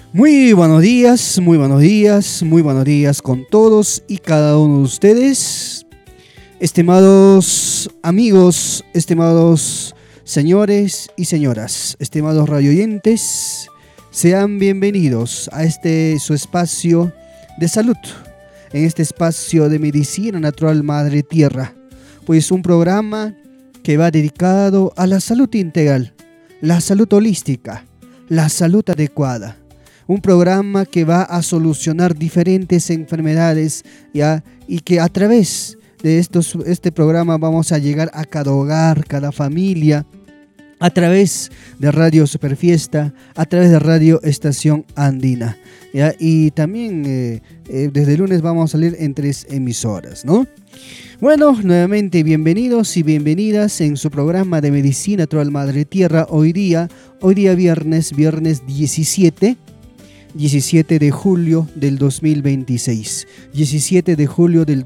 Muy buenos días, muy buenos días, muy buenos días con todos y cada uno de ustedes. Estimados amigos, estimados señores y señoras, estimados radioyentes, sean bienvenidos a su espacio de salud, en este espacio de medicina natural Madre Tierra, pues un programa que va dedicado a la salud integral, la salud holística, la salud adecuada. Un programa que va a solucionar diferentes enfermedades, ¿ya? Y que a través de este programa vamos a llegar a cada hogar, cada familia, a través de Radio Superfiesta, a través de Radio Estación Andina, ¿ya? Y también desde el lunes vamos a salir en 3 emisoras, ¿no? Bueno, nuevamente bienvenidos y bienvenidas en su programa de Medicina Natural Madre Tierra. Hoy día viernes 17 de julio del 2026. 17 de julio del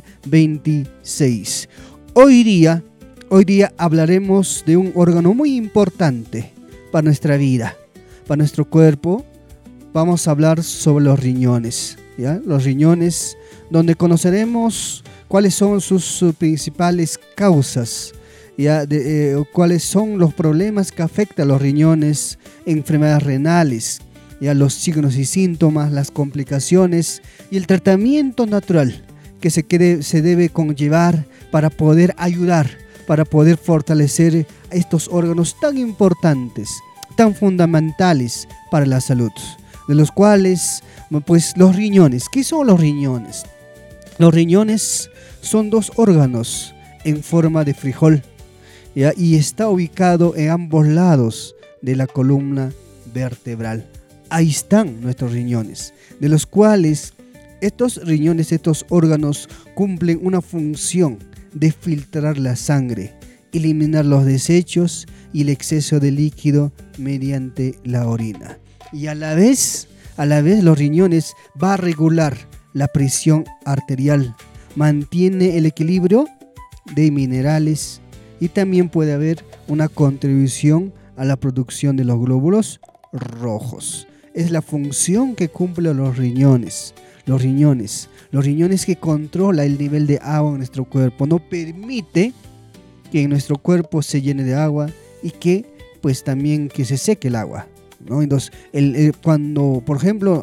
2026. Hoy día hablaremos de un órgano muy importante para nuestra vida, para nuestro cuerpo. Vamos a hablar sobre los riñones, ¿ya? Los riñones, donde conoceremos cuáles son sus principales causas, ¿ya? Cuáles son los problemas que afectan a los riñones, enfermedades renales, ya los signos y síntomas, las complicaciones y el tratamiento natural que se debe conllevar para poder ayudar, para poder fortalecer estos órganos tan importantes, tan fundamentales para la salud, de los cuales, pues, los riñones. ¿Qué son los riñones? Los riñones son 2 órganos en forma de frijol, ¿ya? Y está ubicado en ambos lados de la columna vertebral. Ahí están nuestros riñones, de los cuales estos riñones, estos órganos cumplen una función de filtrar la sangre, eliminar los desechos y el exceso de líquido mediante la orina. Y a la vez los riñones va a regular la presión arterial, mantiene el equilibrio de minerales y también puede haber una contribución a la producción de los glóbulos rojos. Es la función que cumplen los riñones. Los riñones que controla el nivel de agua en nuestro cuerpo, no permite que en nuestro cuerpo se llene de agua y que, pues, también que se seque el agua, ¿no? Entonces, cuando, por ejemplo,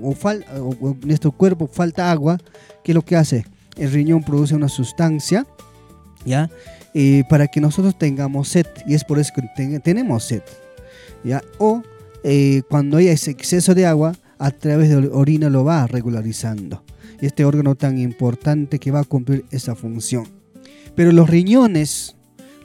en nuestro cuerpo falta agua, ¿qué es lo que hace? El riñón produce una sustancia, ¿ya? Para que nosotros tengamos sed, y es por eso que tenemos sed, ¿ya? O cuando hay ese exceso de agua, a través de la orina lo va regularizando. Este órgano tan importante que va a cumplir esa función. Pero los riñones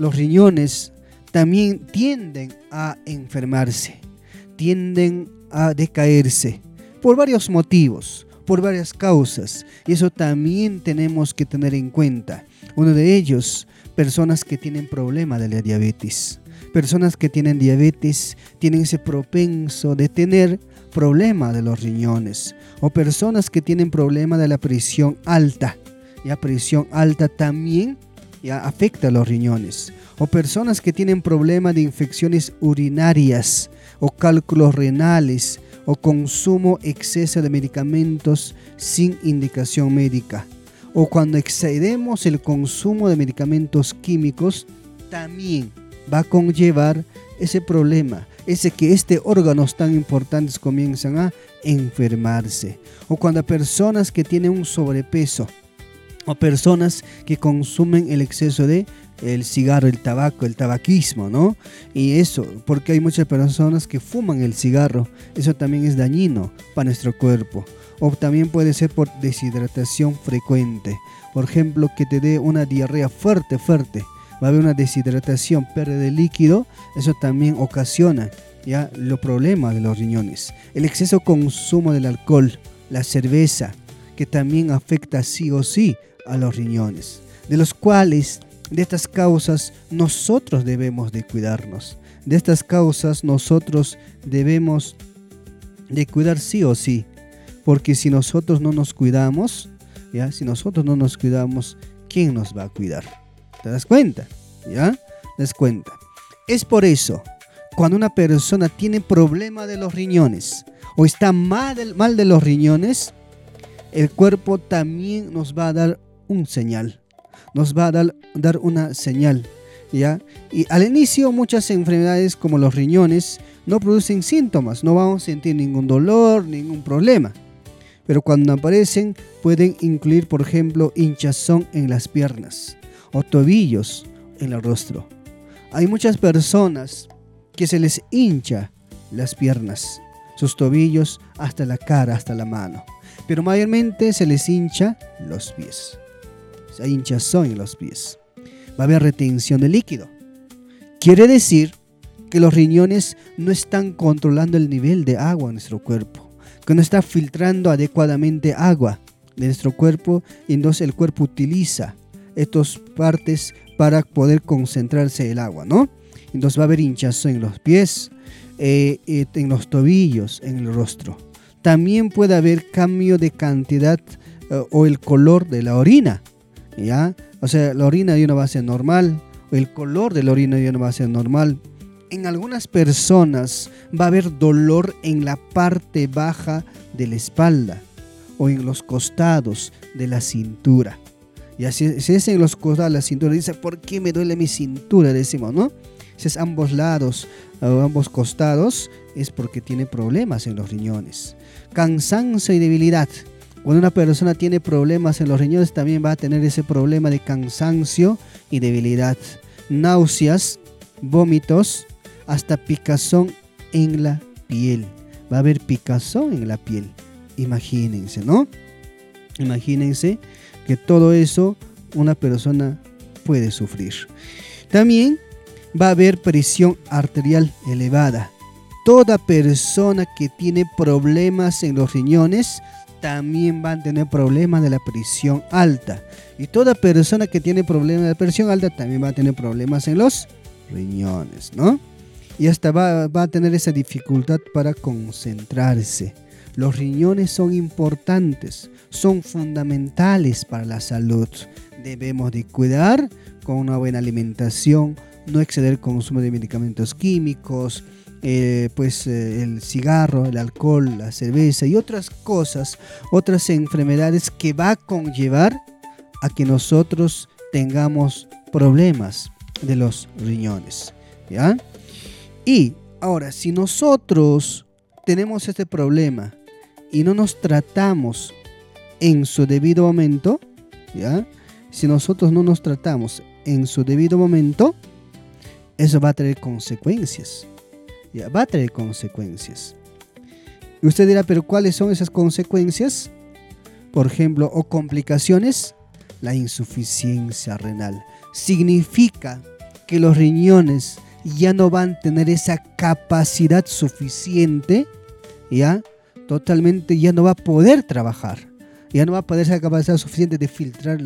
también tienden a enfermarse, tienden a decaerse por varios motivos, por varias causas, y eso también tenemos que tener en cuenta. Uno de ellos, personas que tienen problema de la diabetes. Personas que tienen diabetes tienen ese propenso de tener problema de los riñones, o personas que tienen problema de la presión alta. La presión alta también ya afecta a los riñones, o personas que tienen problema de infecciones urinarias o cálculos renales o consumo exceso de medicamentos sin indicación médica, o cuando excedemos el consumo de medicamentos químicos, también va a conllevar ese problema, que órganos tan importantes comienzan a enfermarse. O cuando personas que tienen un sobrepeso, o personas que consumen el exceso de el cigarro, el tabaco, el tabaquismo, ¿no? Y eso, porque hay muchas personas que fuman el cigarro, eso también es dañino para nuestro cuerpo. O también puede ser por deshidratación frecuente, por ejemplo, que te dé una diarrea fuerte, va a haber una deshidratación, pérdida de líquido, eso también ocasiona ya los problemas de los riñones. El exceso consumo del alcohol, la cerveza, que también afecta sí o sí a los riñones, de los cuales, de estas causas, nosotros debemos de cuidarnos. De estas causas nosotros debemos de cuidar sí o sí, porque si nosotros no nos cuidamos, ¿quién nos va a cuidar? ¿Te das cuenta? ¿Ya? ¿Te das cuenta? Es por eso Cuando una persona tiene problema de los riñones o está mal de los riñones, el cuerpo también nos va a dar un señal, nos va a dar una señal, ¿ya? Y al inicio muchas enfermedades como los riñones no producen síntomas, no vamos a sentir ningún dolor, ningún problema. Pero cuando aparecen pueden incluir, por ejemplo, hinchazón en las piernas o tobillos en el rostro. Hay muchas personas que se les hincha las piernas, sus tobillos, hasta la cara, hasta la mano. Pero mayormente se les hincha los pies. Hay hinchazón en los pies. Va a haber retención de líquido. Quiere decir que los riñones no están controlando el nivel de agua en nuestro cuerpo, que no está filtrando adecuadamente agua de nuestro cuerpo, y entonces el cuerpo utiliza estas partes para poder concentrarse el agua, ¿no? Entonces va a haber hinchazón en los pies, en los tobillos, en el rostro. También puede haber cambio de cantidad o el color de la orina, ¿ya? O sea, la orina ya no va a ser normal, o el color de la orina ya no va a ser normal. En algunas personas va a haber dolor en la parte baja de la espalda o en los costados de la cintura. Y así, si es en los costados de la cintura, dice, ¿por qué me duele mi cintura? Decimos, ¿no? Si es ambos lados o ambos costados, es porque tiene problemas en los riñones. Cansancio y debilidad. Cuando una persona tiene problemas en los riñones, también va a tener ese problema de cansancio y debilidad. Náuseas, vómitos, hasta picazón en la piel. Va a haber picazón en la piel. Imagínense, ¿no? Imagínense que todo eso una persona puede sufrir. También va a haber presión arterial elevada. Toda persona que tiene problemas en los riñones también va a tener problemas de la presión alta. Y toda persona que tiene problemas de la presión alta también va a tener problemas en los riñones, ¿no? Y hasta va a tener esa dificultad para concentrarse. Los riñones son importantes, son fundamentales para la salud. Debemos de cuidar con una buena alimentación, no exceder el consumo de medicamentos químicos, el cigarro, el alcohol, la cerveza y otras cosas, otras enfermedades que va a conllevar a que nosotros tengamos problemas de los riñones, ¿ya? Y ahora, si nosotros tenemos este problema y no nos tratamos en su debido momento, ¿ya? Si nosotros no nos tratamos en su debido momento, eso va a traer consecuencias. Ya, va a traer consecuencias. Y usted dirá, ¿pero cuáles son esas consecuencias? Por ejemplo, o complicaciones, la insuficiencia renal. Significa que los riñones ya no van a tener esa capacidad suficiente, ¿ya? Totalmente ya no va a poder trabajar. Ya no va a poder esa capacidad suficiente de filtrar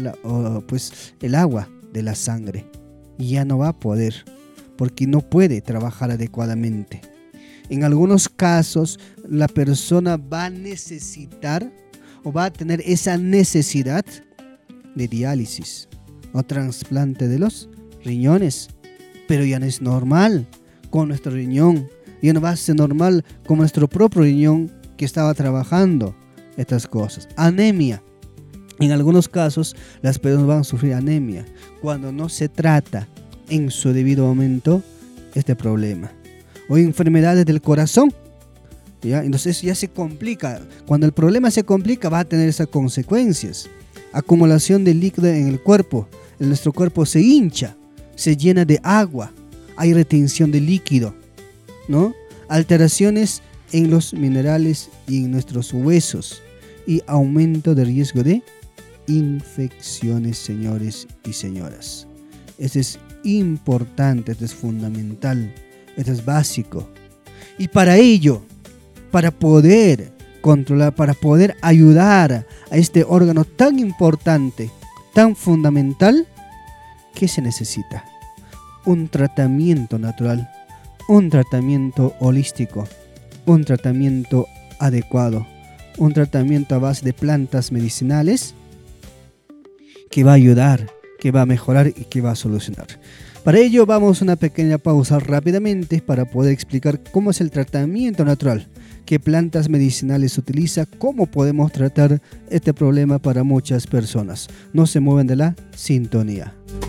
el agua de la sangre. Ya no va a poder, porque no puede trabajar adecuadamente. En algunos casos, la persona va a necesitar o va a tener esa necesidad de diálisis o trasplante de los riñones. Pero ya no es normal con nuestro riñón. Ya no va a ser normal con nuestro propio riñón que estaba trabajando estas cosas. Anemia. En algunos casos, las personas van a sufrir anemia cuando no se trata en su debido momento este problema. O enfermedades del corazón, ¿ya? Entonces ya se complica. Cuando el problema se complica, va a tener esas consecuencias. Acumulación de líquido en el cuerpo. Nuestro cuerpo se hincha, se llena de agua, hay retención de líquido, ¿no? Alteraciones en los minerales y en nuestros huesos y aumento de riesgo de infecciones, señores y señoras. Esto es importante, esto es fundamental, esto es básico. Y para ello, para poder controlar, para poder ayudar a este órgano tan importante, tan fundamental, ¿qué se necesita? Un tratamiento natural, un tratamiento holístico, un tratamiento adecuado, un tratamiento a base de plantas medicinales que va a ayudar, que va a mejorar y que va a solucionar. Para ello vamos a una pequeña pausa rápidamente para poder explicar cómo es el tratamiento natural, qué plantas medicinales se utiliza, cómo podemos tratar este problema para muchas personas. No se mueven de la sintonía.